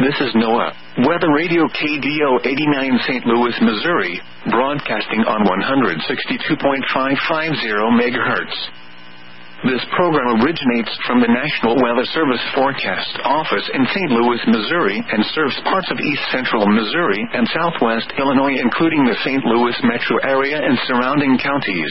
This is NOAA, Weather Radio KDO 89 St. Louis, Missouri, broadcasting on 162.550 MHz. This program originates from the National Weather Service Forecast Office in St. Louis, Missouri, and serves parts of east central Missouri and southwest Illinois, including the St. Louis metro area and surrounding counties.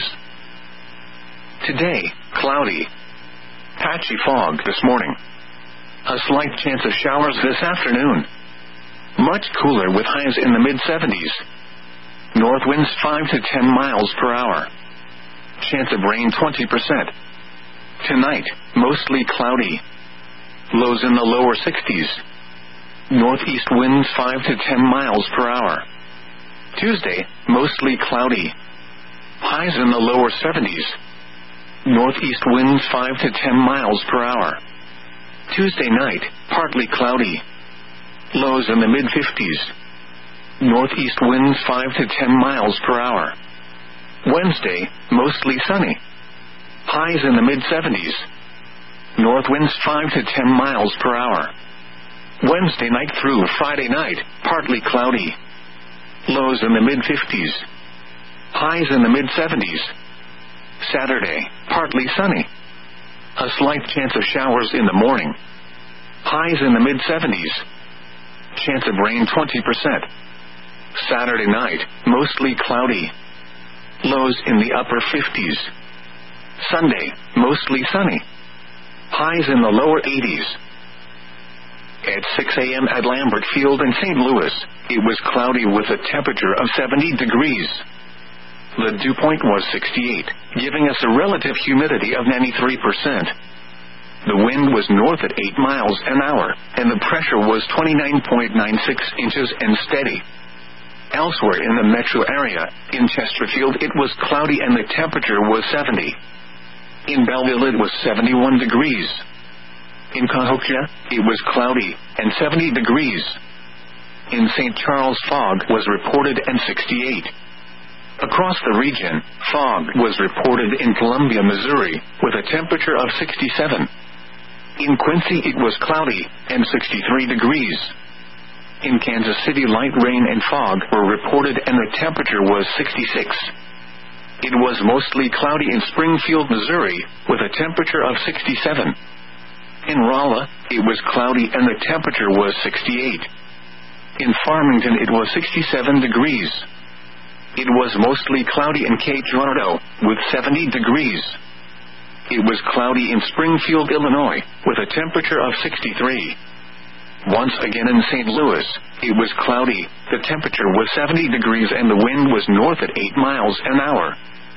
Today, cloudy. Patchy fog this morning. A slight chance of showers this afternoon. Much cooler with highs in the mid-70s. North winds 5 to 10 miles per hour. Chance of rain 20%. Tonight, mostly cloudy. Lows in the lower 60s. Northeast winds 5 to 10 miles per hour. Tuesday, mostly cloudy. Highs in the lower 70s. Northeast winds 5 to 10 miles per hour. Tuesday night, partly cloudy. Lows in the mid-50s. Northeast winds 5 to 10 miles per hour. Wednesday, mostly sunny. Highs in the mid-70s. North winds 5 to 10 miles per hour. Wednesday night through Friday night, partly cloudy. Lows in the mid-50s. Highs in the mid-70s. Saturday, partly sunny. A slight chance of showers in the morning. Highs in the mid-70s. Chance of rain 20%. Saturday night, mostly cloudy. Lows in the upper 50s. Sunday, mostly sunny. Highs in the lower 80s. At 6 a.m. at Lambert Field in St. Louis, it was cloudy with a temperature of 70 degrees. The dew point was 68, giving us a relative humidity of 93%. The wind was north at 8 miles an hour, and the pressure was 29.96 inches and steady. Elsewhere in the metro area, in Chesterfield it was cloudy and the temperature was 70. In Belleville it was 71 degrees. In Cahokia, it was cloudy and 70 degrees. In St. Charles, fog was reported and 68. Across the region, fog was reported in Columbia, Missouri, with a temperature of 67. In Quincy it was cloudy and 63 degrees. In Kansas City light rain and fog were reported and the temperature was 66. It was mostly cloudy in Springfield, Missouri, with a temperature of 67. In Rolla, it was cloudy and the temperature was 68. In Farmington it was 67 degrees. It was mostly cloudy in Cape Girardeau, with 70 degrees. It was cloudy in Springfield, Illinois, with a temperature of 63. Once again in St. Louis, it was cloudy, the temperature was 70 degrees and the wind was north at 8 miles an hour.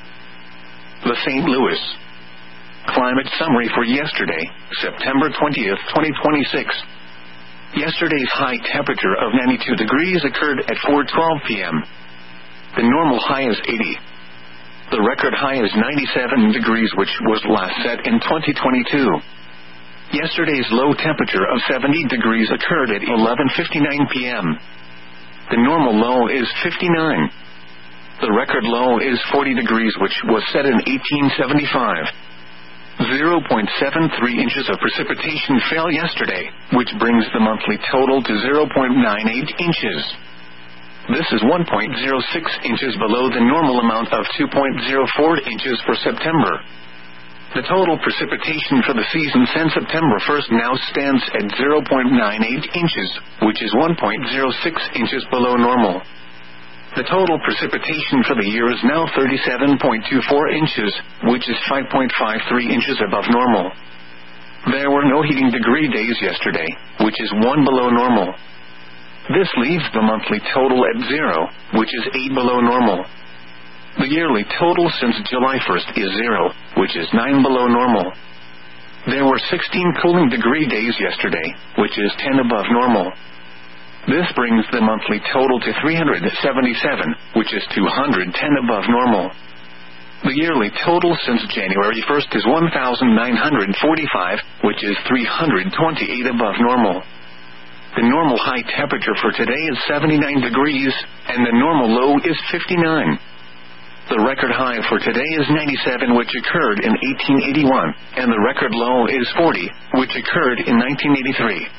The St. Louis climate summary for yesterday, September 20th, 2026. Yesterday's high temperature of 92 degrees occurred at 4:12 p.m. The normal high is 80. The record high is 97 degrees, which was last set in 2022. Yesterday's low temperature of 70 degrees occurred at 11:59 p.m. The normal low is 59. The record low is 40 degrees, which was set in 1875. 0.73 inches of precipitation fell yesterday, which brings the monthly total to 0.98 inches. This is 1.06 inches below the normal amount of 2.04 inches for September. The total precipitation for the season since September 1st now stands at 0.98 inches, which is 1.06 inches below normal. The total precipitation for the year is now 37.24 inches, which is 5.53 inches above normal. There were no heating degree days yesterday, which is 1 below normal. This leaves the monthly total at 0, which is 8 below normal. The yearly total since July 1st is 0, which is 9 below normal. There were 16 cooling degree days yesterday, which is 10 above normal. This brings the monthly total to 377, which is 210 above normal. The yearly total since January 1st is 1,945, which is 328 above normal. The normal high temperature for today is 79 degrees, and the normal low is 59. The record high for today is 97, which occurred in 1881, and the record low is 40, which occurred in 1983.